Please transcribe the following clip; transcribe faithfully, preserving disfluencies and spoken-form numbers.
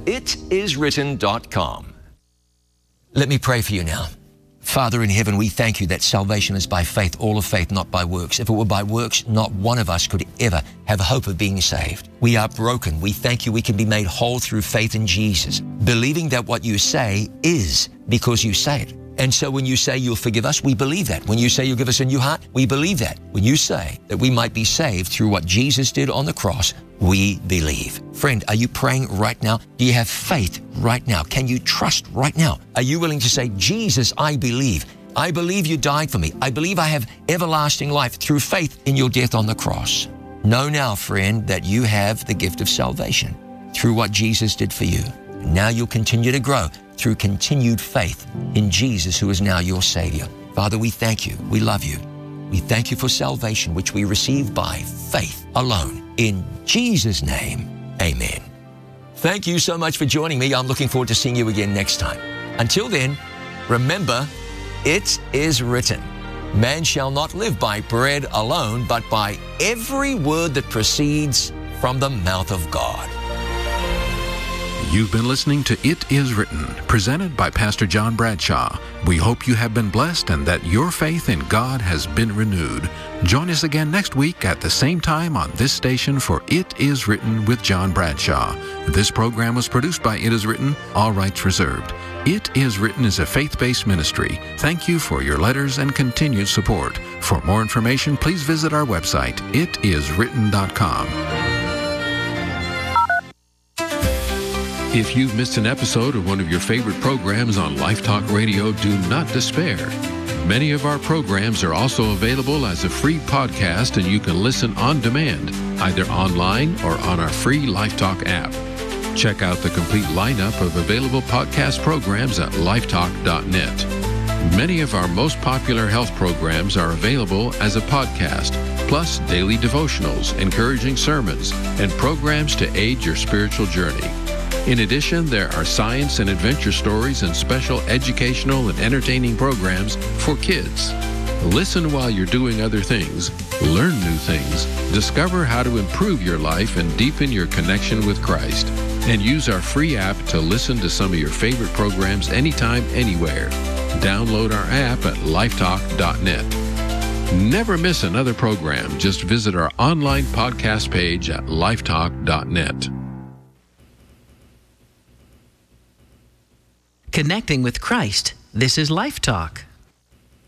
it is written dot com. Let me pray for you now. Father in heaven, we thank you that salvation is by faith, all of faith, not by works. If it were by works, not one of us could ever have hope of being saved. We are broken. We thank you we can be made whole through faith in Jesus, believing that what you say is because you say it. And so when you say you'll forgive us, we believe that. When you say you'll give us a new heart, we believe that. When you say that we might be saved through what Jesus did on the cross, we believe. Friend, are you praying right now? Do you have faith right now? Can you trust right now? Are you willing to say, Jesus, I believe. I believe you died for me. I believe I have everlasting life through faith in your death on the cross. Know now, friend, that you have the gift of salvation through what Jesus did for you. Now you'll continue to grow through continued faith in Jesus, who is now your Savior. Father, we thank you. We love you. We thank you for salvation, which we receive by faith alone. In Jesus' name, amen. Thank you so much for joining me. I'm looking forward to seeing you again next time. Until then, remember, it is written, man shall not live by bread alone, but by every word that proceeds from the mouth of God. You've been listening to It Is Written, presented by Pastor John Bradshaw. We hope you have been blessed and that your faith in God has been renewed. Join us again next week at the same time on this station for It Is Written with John Bradshaw. This program was produced by It Is Written, all rights reserved. It Is Written is a faith-based ministry. Thank you for your letters and continued support. For more information, please visit our website, it is written dot com. If you've missed an episode of one of your favorite programs on Life Talk Radio, do not despair. Many of our programs are also available as a free podcast, and you can listen on demand, either online or on our free Life Talk app. Check out the complete lineup of available podcast programs at life talk dot net. Many of our most popular health programs are available as a podcast, plus daily devotionals, encouraging sermons, and programs to aid your spiritual journey. In addition, there are science and adventure stories and special educational and entertaining programs for kids. Listen while you're doing other things, learn new things, discover how to improve your life and deepen your connection with Christ. And use our free app to listen to some of your favorite programs anytime, anywhere. Download our app at life talk dot net. Never miss another program. Just visit our online podcast page at life talk dot net. Connecting with Christ. This is Life Talk.